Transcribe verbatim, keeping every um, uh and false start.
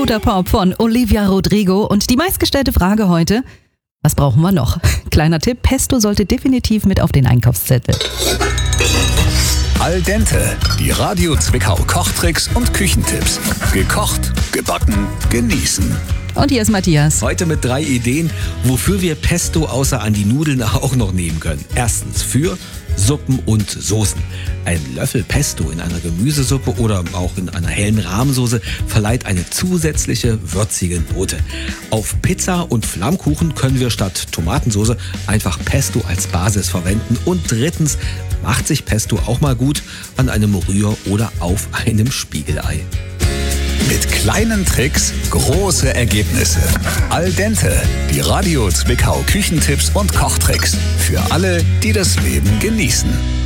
Absoluter Pop von Olivia Rodrigo. Und die meistgestellte Frage heute: Was brauchen wir noch? Kleiner Tipp: Pesto sollte definitiv mit auf den Einkaufszettel. Al dente, die Radio Zwickau Kochtricks und Küchentipps. Gekocht, gebacken, genießen. Und hier ist Matthias. Heute mit drei Ideen, wofür wir Pesto außer an die Nudeln auch noch nehmen können. Erstens für Suppen und Soßen. Ein Löffel Pesto in einer Gemüsesuppe oder auch in einer hellen Rahmsoße verleiht eine zusätzliche würzige Note. Auf Pizza und Flammkuchen können wir statt Tomatensoße einfach Pesto als Basis verwenden. Und drittens macht sich Pesto auch mal gut an einem Rühr- oder auf einem Spiegelei. Mit kleinen Tricks große Ergebnisse. Al dente, die Radio Zwickau Küchentipps und Kochtricks. Für alle, die das Leben genießen.